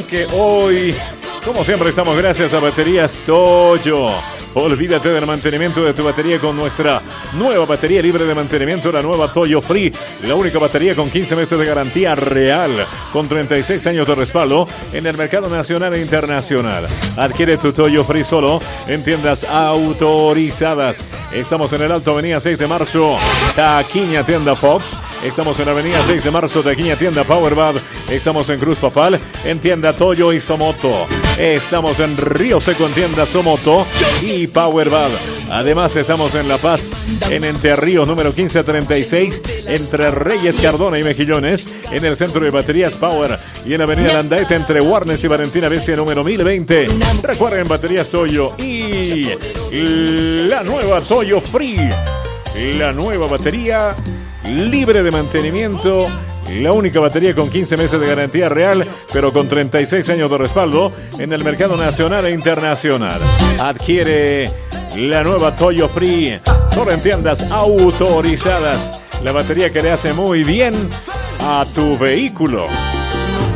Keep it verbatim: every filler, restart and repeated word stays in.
porque hoy, como siempre, estamos gracias a Baterías Toyo. Olvídate del mantenimiento de tu batería con nuestra nueva batería libre de mantenimiento, la nueva Toyo Free, la única batería con quince meses de garantía real, con treinta y seis años de respaldo en el mercado nacional e internacional. Adquiere tu Toyo Free solo en tiendas autorizadas. Estamos en el Alto Avenida seis de marzo, Taquiña Tienda Fox. Estamos en la Avenida seis de marzo, Taquiña Tienda Powerbad. Estamos en Cruz Papal, en tienda Toyo y Somoto. Estamos en Río Seco, en tienda Somoto y Powerbad. Además estamos en La Paz, en Entre Ríos número quince treinta y seis, entre Reyes Cardona y Mejillones, en el centro de Baterías Power, y en Avenida Landaeta entre Warnes y Valentina Bessia número mil veinte. Recuerden, Baterías Toyo y la nueva Toyo Free, la nueva batería libre de mantenimiento, la única batería con quince meses de garantía real, pero con treinta y seis años de respaldo en el mercado nacional e internacional. Adquiere la nueva Toyo Free solo en tiendas autorizadas. La batería que le hace muy bien a tu vehículo.